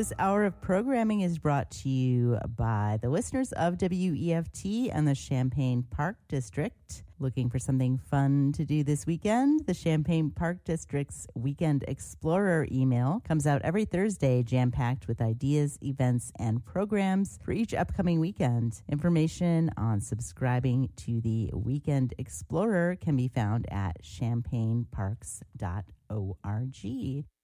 This hour of programming is brought to you by the listeners of WEFT and the Champaign Park District. Looking for something fun to do this weekend? The Champaign Park District's Weekend Explorer email comes out every Thursday, jam-packed with ideas, events, and programs for each upcoming weekend. Information on subscribing to the Weekend Explorer can be found at champaignparks.org.